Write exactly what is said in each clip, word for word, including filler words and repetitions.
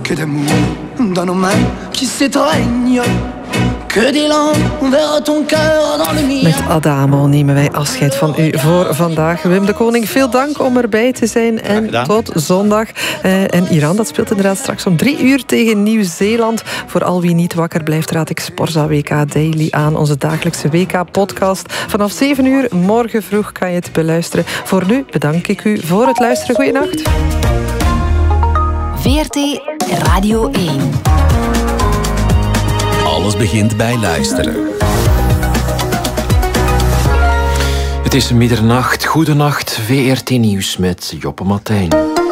que d'amour dans nos mains qui s'étreignent. Que d'élan vers ton cœur dans le mien. Met Adamo nemen wij afscheid van u voor vandaag. Wim de Koning, veel dank om erbij te zijn. En tot zondag. Uh, en Iran, dat speelt inderdaad straks om drie uur tegen Nieuw-Zeeland. Voor al wie niet wakker blijft, raad ik Sporza W K Daily aan. Onze dagelijkse W K-podcast. Vanaf zeven uur morgen vroeg kan je het beluisteren. Voor nu bedank ik u voor het luisteren. Goeienacht. V R T Radio één. Alles begint bij luisteren. Het is middernacht. Goedenacht, V R T Nieuws met Joppe Martijn.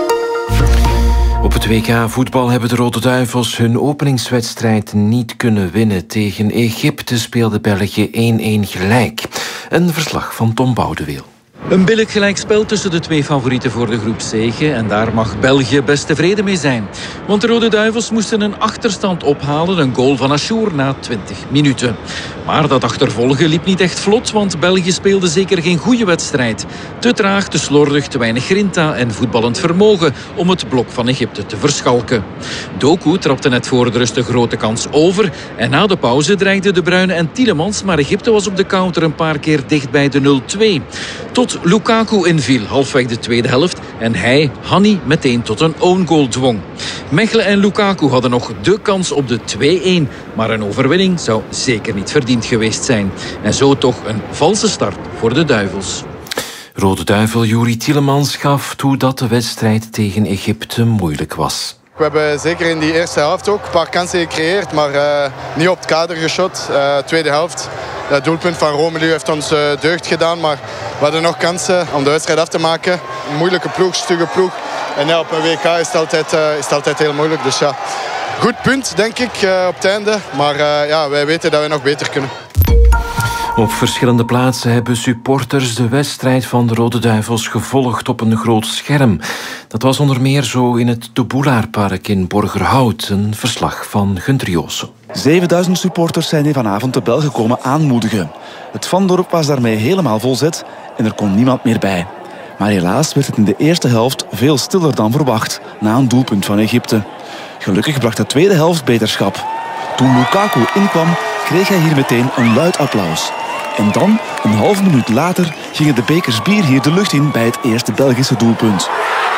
Op het W K voetbal hebben de Rode Duivels hun openingswedstrijd niet kunnen winnen. Tegen Egypte speelde België één-één gelijk. Een verslag van Tom Boudeweel. Een billig gelijkspel tussen de twee favorieten voor de groepszege. En daar mag België best tevreden mee zijn. Want de Rode Duivels moesten een achterstand ophalen. Een goal van Ashour na twintig minuten. Maar dat achtervolgen liep niet echt vlot. Want België speelde zeker geen goede wedstrijd. Te traag, te slordig, te weinig grinta en voetballend vermogen om het blok van Egypte te verschalken. Doku trapte net voor de rust een grote kans over. En na de pauze dreigden De Bruyne en Tielemans. Maar Egypte was op de counter een paar keer dicht bij de nul-twee. Tot Lukaku inviel, halfweg de tweede helft. En hij, Hanni, meteen tot een own goal dwong. Mechelen en Lukaku hadden nog de kans op de twee-één. Maar een overwinning zou zeker niet verdiend geweest zijn. En zo toch een valse start voor de Duivels. Rode Duivel Youri Tielemans gaf toe dat de wedstrijd tegen Egypte moeilijk was. We hebben zeker in die eerste helft ook een paar kansen gecreëerd, maar uh, niet op het kader geschot. Uh, tweede helft, het doelpunt van Romelu heeft ons uh, deugd gedaan, maar we hadden nog kansen om de wedstrijd af te maken. Een moeilijke ploeg, stugge ploeg. En ja, op een W K is het altijd, uh, is het altijd heel moeilijk. Dus ja, goed punt denk ik uh, op het einde. Maar uh, ja, wij weten dat we nog beter kunnen. Op verschillende plaatsen hebben supporters de wedstrijd van de Rode Duivels gevolgd op een groot scherm. Dat was onder meer zo in het De Boulaarpark in Borgerhout. Een verslag van Gunther Joossen. zevenduizend supporters zijn hier vanavond de Belgen komen aanmoedigen. Het Vandorp was daarmee helemaal volzet en er kon niemand meer bij. Maar helaas werd het in de eerste helft veel stiller dan verwacht, na een doelpunt van Egypte. Gelukkig bracht de tweede helft beterschap. Toen Lukaku inkwam, kreeg hij hier meteen een luid applaus. En dan, een halve minuut later, gingen de bekers bier hier de lucht in bij het eerste Belgische doelpunt.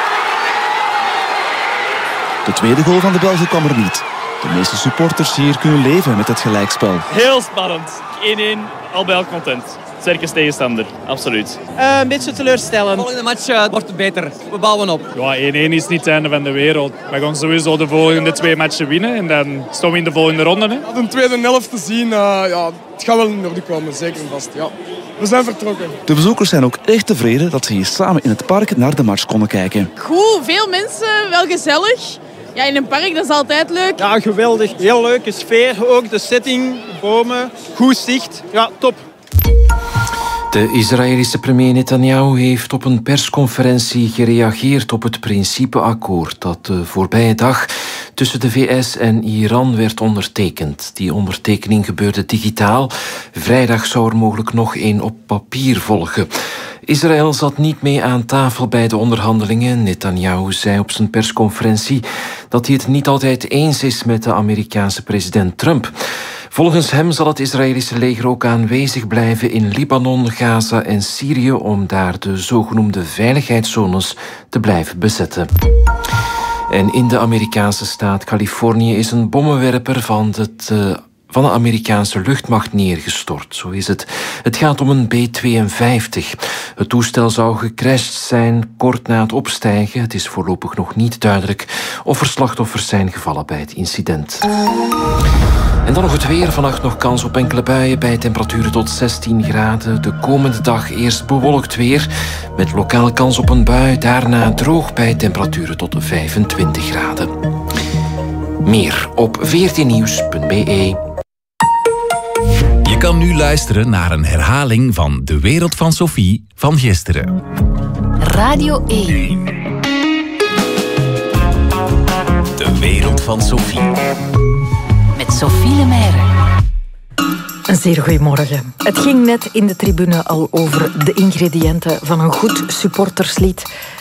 De tweede goal van de Belgen kwam er niet. De meeste supporters hier kunnen leven met het gelijkspel. Heel spannend. één-één, al bij al content. Sterke tegenstander, absoluut. Uh, een beetje teleurstellend. Volgende match uh, wordt het beter. We bouwen op. Ja, één-één is niet het einde van de wereld. We gaan sowieso de volgende twee matchen winnen. En dan staan we in de volgende ronde. Hè. De tweede helft te zien, uh, ja, het gaat wel in orde komen. Zeker en vast. Ja. We zijn vertrokken. De bezoekers zijn ook echt tevreden dat ze hier samen in het park naar de match konden kijken. Goed, veel mensen, wel gezellig. Ja, in een park, dat is altijd leuk. Ja, geweldig. Heel leuke sfeer. Ook de setting, bomen, goed zicht. Ja, top. De Israëlische premier Netanyahu heeft op een persconferentie gereageerd op het principeakkoord dat de voorbije dag tussen de V S en Iran werd ondertekend. Die ondertekening gebeurde digitaal. Vrijdag zou er mogelijk nog één op papier volgen. Israël zat niet mee aan tafel bij de onderhandelingen. Netanyahu zei op zijn persconferentie dat hij het niet altijd eens is met de Amerikaanse president Trump. Volgens hem zal het Israëlische leger ook aanwezig blijven in Libanon, Gaza en Syrië om daar de zogenoemde veiligheidszones te blijven bezetten. En in de Amerikaanse staat Californië is een bommenwerper van het uh, van de Amerikaanse luchtmacht neergestort. Zo is het. Het gaat om een B tweeënvijftig. Het toestel zou gecrashed zijn kort na het opstijgen. Het is voorlopig nog niet duidelijk of er slachtoffers zijn gevallen bij het incident. En dan nog het weer. Vannacht nog kans op enkele buien bij temperaturen tot zestien graden. De komende dag eerst bewolkt weer met lokaal kans op een bui. Daarna droog bij temperaturen tot vijfentwintig graden. Meer op v r t nieuws punt b e. Je kan nu luisteren naar een herhaling van De Wereld van Sophie van gisteren. Radio één. De Wereld van Sophie. Met Sophie Lemaire. Een zeer goeiemorgen. Het ging net in de tribune al over de ingrediënten van een goed supporterslied.